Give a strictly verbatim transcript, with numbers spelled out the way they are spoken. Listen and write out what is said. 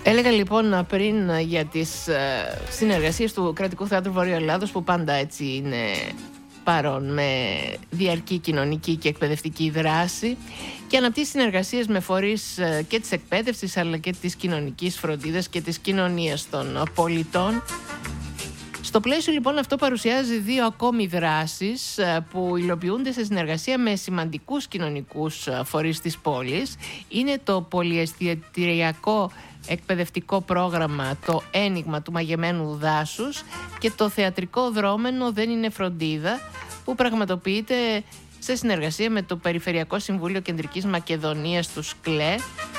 Έλεγα λοιπόν πριν για τις συνεργασίες του Κρατικού Θεάτρου Βορείου Ελλάδος, που πάντα έτσι είναι παρόν με διαρκή κοινωνική και εκπαιδευτική δράση και αναπτύσσει συνεργασίες με φορείς και της εκπαίδευσης αλλά και της κοινωνικής φροντίδας και της κοινωνίας των πολιτών. Στο πλαίσιο λοιπόν αυτό παρουσιάζει δύο ακόμη δράσεις που υλοποιούνται σε συνεργασία με σημαντικούς κοινωνικούς φορείς της πόλης. Είναι το πολυεστιατριακό εκπαιδευτικό πρόγραμμα «Το Ένιγμα του Μαγεμένου Δάσους» και το θεατρικό δρόμενο «Δεν είναι φροντίδα», που πραγματοποιείται σε συνεργασία με το Περιφερειακό Συμβούλιο Κεντρικής Μακεδονίας του ΣΚΛΕ